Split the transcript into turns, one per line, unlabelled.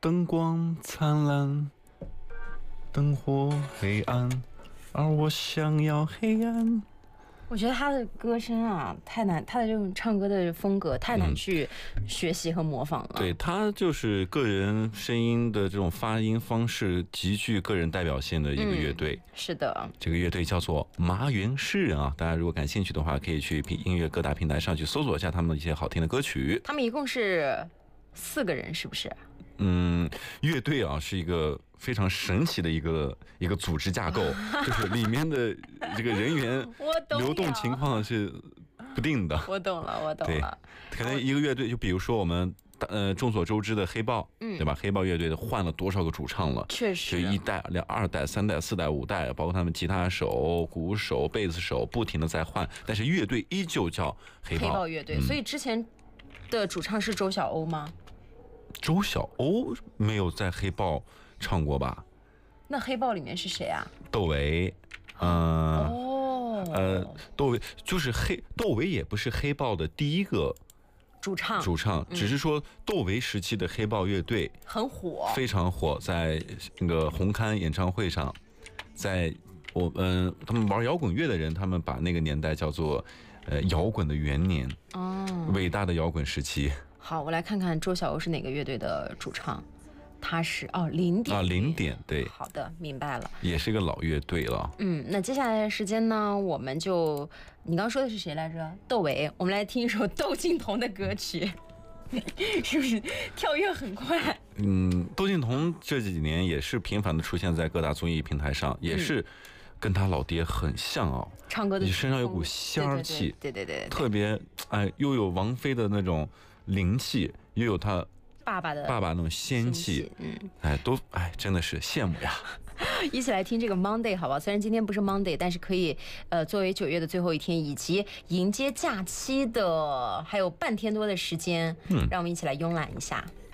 灯光灿烂，灯火黑暗，而我想要黑暗。
我觉得他的歌声啊太难，他的这种唱歌的风格太难去学习和模仿了。
对，他就是个人声音的这种发音方式极具个人代表性的一个乐队。
是的，
这个乐队叫做麻原诗人啊，大家如果感兴趣的话，可以去音乐各大平台上去搜索一下他们的一些好听的歌曲。
他们一共是4个人，是不是？
乐队啊是一个非常神奇的一个组织架构，就是里面的这个人员流动情况是不定的。
我懂了。
对，可能一个乐队，就比如说我们众所周知的黑豹，对吧？黑豹乐队换了多少个主唱了？
确实，
就1代、2代、3代、4代、5代，包括他们吉他手、鼓手、贝斯手，不停的在换，但是乐队依旧叫黑豹
乐队。所以之前的主唱是周晓鸥吗？
周晓鸥没有在黑豹唱过吧？
那黑豹里面是谁啊？
窦唯，窦唯就是窦唯也不是黑豹的第一个主唱，只是说窦唯时期的黑豹乐队
很火，
非常火，在那个红磡演唱会上，在他们玩摇滚乐的人，他们把那个年代叫做摇滚的元年，伟大的摇滚时期。
好，我来看看周晓鸥是哪个乐队的主唱。他是零点
零点，对，
好的，明白了，
也是一个老乐队了。
那接下来的时间呢，我们就你刚刚说的是谁来着？窦唯，我们来听一首窦靖童的歌曲，是不是跳跃很快？
窦靖童这几年也是频繁的出现在各大综艺平台上，也是跟他老爹很像哦，
唱歌的
你身上有股仙儿气，
对，
特别又有王菲的那种灵气，又有他爸爸那种仙气，真的是羡慕呀！
一起来听这个 Monday 好不好？虽然今天不是 Monday， 但是可以作为9月的最后一天，以及迎接假期的还有半天多的时间，让我们一起来慵懒一下。